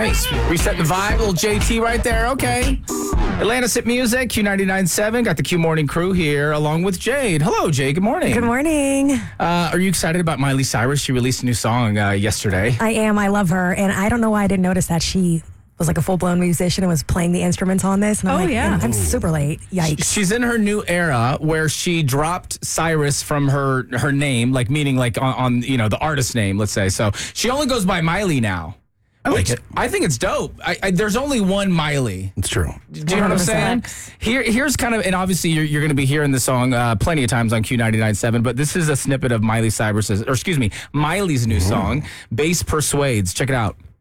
Nice. Reset the vibe. Little JT right there. Okay. Atlantis Hit Music, Q99.7. Got the Q Morning crew here along with Jade. Hello, Jade. Good morning. Good morning. Are you excited about Miley Cyrus? She released a new song yesterday. I am. I love her. And I don't know why I didn't notice that she was like a full-blown musician and was playing the instruments on this. And I'm super late. Yikes. She's in her new era where she dropped Cyrus from her name, like meaning like on the artist name, let's say. So she only goes by Miley now. I like it. I think it's dope. There's only one Miley. It's true. Do you know what I'm saying? Here's kind of, and obviously you're going to be hearing the song plenty of times on Q99.7, but this is a snippet of Miley's new song, Bass Persuades. Check it out.